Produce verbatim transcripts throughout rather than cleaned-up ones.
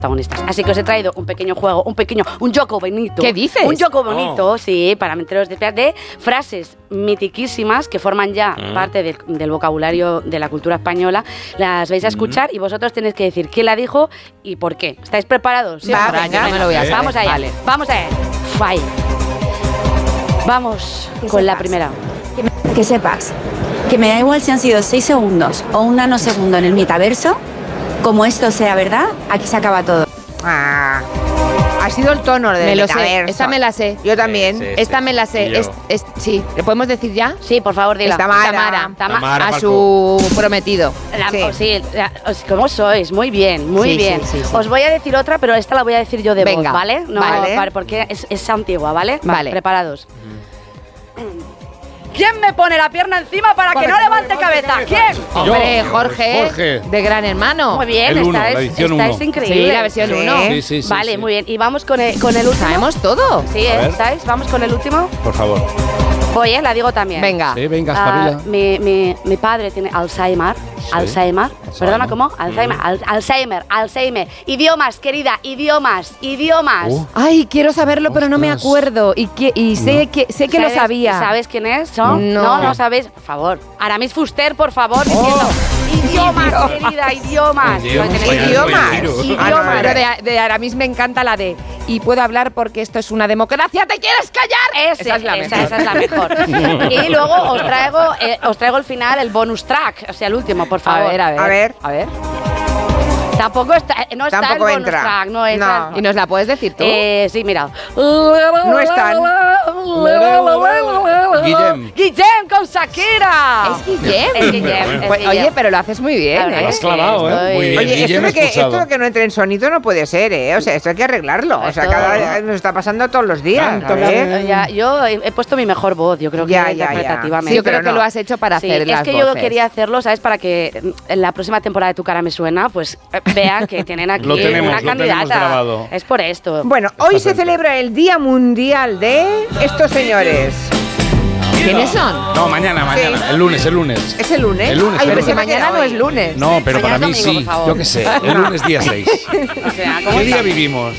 protagonistas. Así que os he traído un pequeño juego, un pequeño, un joco bonito. ¿Qué dices? Un joco bonito, oh. sí, para meteros de, de frases mitiquísimas que forman ya mm. parte del, del vocabulario de la cultura española. Las vais a escuchar mm. y vosotros tenéis que decir quién la dijo y por qué. ¿Estáis preparados? Sí, Va, venga, me lo voy a hacer. Vamos allá. Vale. Vamos a ver. Fire. Vamos con sepas. La primera. Que, me, que sepas que me da igual si han sido seis segundos o un nanosegundo en el metaverso. Como esto sea verdad, aquí se acaba todo. Ah, ha sido el tono del me lo metaverso. sé. Esta me la sé. Yo también. Sí, sí, Esta sí. me la sé. Es, es, sí. ¿Le podemos decir ya? Sí, por favor, dila. Tamara. Tamara. Tama- Tamara a Falcó. su prometido. La, Sí. oh, sí, la- os- ¿cómo sois? Muy bien, muy Sí, bien. sí, sí, sí. Os voy a decir otra, pero esta la voy a decir yo de Venga. voz, ¿vale? No, Vale. vale, porque es, es antigua, ¿vale? Vale. Preparados. ¿Quién me pone la pierna encima para, Para que no que no levante levante cabeza? cabeza. ¿Quién? Yo. Hombre, Jorge, Jorge. de Gran Hermano. Muy bien, El uno, esta la es, edición esta uno. es increíble. Sí, la versión Sí. uno. Sí, sí, sí. Vale, sí. muy bien. Y vamos con el, con el último. Sabemos todo. Sí, A ¿eh? ver. ¿Estáis? Vamos con el último. Por favor. Voy, ¿eh? La digo también. Venga. Sí, venga, Ah, espabila. mi, mi, mi padre tiene Alzheimer. Alzheimer. Perdona, ¿cómo? Alzheimer. Al- Alzheimer. Alzheimer. Idiomas, querida. Idiomas. Idiomas. Uh. Ay, quiero saberlo, pero no me Ostras. acuerdo. Y, que, y sé, que, sé que lo ¿Sabes- sabía. ¿Sabes quién es? ¿Son? No. no, no sabéis. Por favor. Aramis Fuster, por favor, diciendo. Idiomas, querida, idiomas. Idiomas. Lo tenéis- Idiomas. Idiomas. Ah, no, Pero de, de Aramis me encanta la de y puedo hablar porque esto es una democracia. ¿Te quieres callar? Ese, esa es la esa, mejor. esa es la mejor. Y luego os traigo, eh, os traigo el final, el bonus track, o sea, el último, por A favor. ver, a ver. A ver. A ver. Tampoco está, no está Tampoco el bonus entra. track, no entra. No. ¿Y nos la puedes decir tú? Eh, sí, mira. No están. Guillem. Guillem con Shakira. Es Guillem. Es Guillem, es Pues, Guillem. oye, pero lo haces muy bien, La verdad ¿eh? es Has clavado, ¿eh? estoy- Muy bien. Oye, esto Guillem de, que, expulsado. esto de que no entre en sonido no puede ser, ¿eh? O sea, esto hay que arreglarlo. O sea, Esto- cada nos está pasando todos los días. Tanto a ver. que- Ya, yo he, he puesto mi mejor voz, yo creo que Ya, ya, ya. interpretativamente. Sí, yo creo pero que no. lo has hecho para Sí, hacer es las que yo voces. quería hacerlo, ¿sabes? Para que mm, en la próxima temporada de Tu cara me suena, pues eh, vean que tienen aquí Lo tenemos, una lo tenemos candidata. grabado. Es por esto. Bueno, hoy Está se cerca. celebra el Día Mundial de estos señores. ¿Quiénes son? No, mañana, mañana. Sí. El lunes, el lunes. ¿Es el lunes? El lunes, Ay, el Pero lunes. si pensaba que mañana era no hoy. es lunes. No, pero Mañana para mí es domingo, sí. por favor. Yo qué sé. El lunes día seis. O sea, ¿cómo ¿Qué día está? vivimos?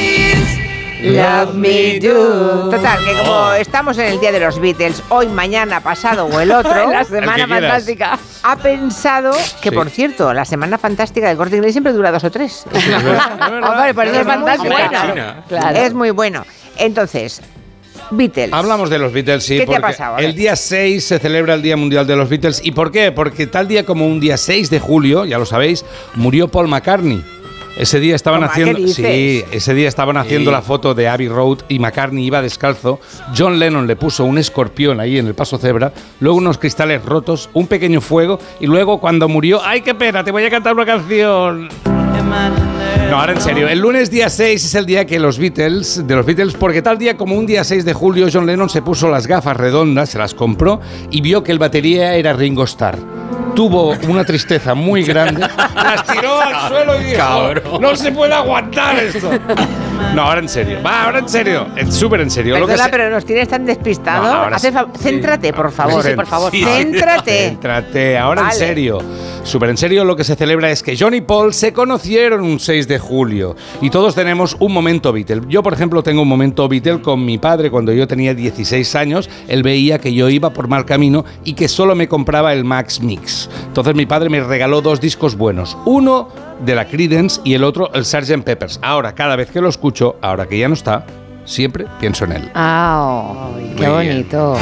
Love me do. Total, que como Oh. estamos en el Día de los Beatles, hoy, mañana, pasado o el otro, La El semana que quieras. fantástica. ha pensado que, Sí. por cierto, la Semana Fantástica del Corte Inglés siempre dura dos o tres. Hombre, por eso es Es muy fantástico. buena. Claro. Es muy bueno. Entonces, Beatles. Hablamos de los Beatles, sí, ¿Qué te ha porque pasado? A ver. el día seis se celebra el Día Mundial de los Beatles. ¿Y por qué? Porque tal día como un día seis de julio, ya lo sabéis, murió Paul McCartney. Ese día estaban Toma, haciendo, ¿qué dices? sí, ese día estaban haciendo Sí. la foto de Abbey Road y McCartney iba descalzo. John Lennon le puso un escorpión ahí en el paso cebra, luego unos cristales rotos, un pequeño fuego y luego cuando murió, ¡ay qué pena! Te voy a cantar una canción. No, ahora en serio, el lunes día seis es el día que los Beatles, de los Beatles, porque tal día como un día seis de julio, John Lennon se puso las gafas redondas, se las compró y vio que el batería era Ringo Starr. Tuvo una tristeza muy grande, las tiró al suelo y dijo, Cabrón. no se puede aguantar esto. No, ahora en serio, va, ahora en serio, en súper en serio. Lo que Perdona, se- pero nos tienes tan despistado. No, ahora Hace sí. fa- Céntrate, por favor. Sí, por favor. Sí, Céntrate. Céntrate, ahora Vale. en serio. Súper en serio, lo que se celebra es que John y Paul se conocieron un seis de julio y todos tenemos un momento Beatle. Yo, por ejemplo, tengo un momento Beatle con mi padre cuando yo tenía dieciséis años. Él veía que yo iba por mal camino y que solo me compraba el Max Mix. Entonces mi padre me regaló dos discos buenos. Uno de la Creedence y el otro el sergeant Pepper's. Ahora, cada vez que lo escucho, ahora que ya no está, siempre pienso en él. Ah, qué Muy bien. bonito.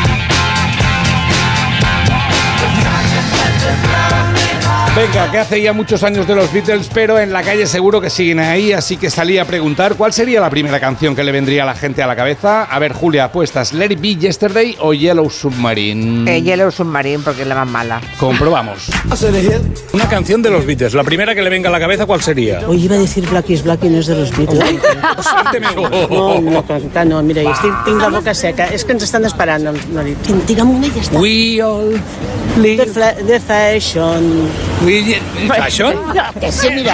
Venga, que hace ya muchos años de los Beatles, pero en la calle seguro que siguen ahí, así que salí a preguntar cuál sería la primera canción que le vendría a la gente a la cabeza. A ver, Julia, apuestas, Let It Be Yesterday o Yellow Submarine. Eh, Yellow Submarine, porque es la más mala. Comprobamos. Una canción de los Beatles, la primera que le venga a la cabeza, ¿cuál sería? Hoy iba a decir Black is Black y no és de los Beatles. No, no, cantar no. Mira, estic, tinc la boca seca. És que ens estan esperant. No, no, digue'm una i ja està. We all The, live. fla, the fashion. We, ¿Fashion? Que sí, mira.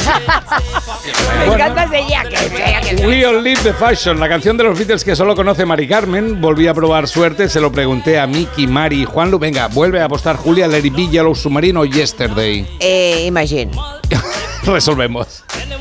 Me encanta de Jack. We All Live the Fashion, la canción de los Beatles que solo conoce Mari Carmen. Volví a probar suerte, se lo pregunté a Miki, Mari y Juanlu. Venga, vuelve a apostar Julia, Let It Be, Yellow Submarine o Yesterday. Eh, Imagine. Resolvemos.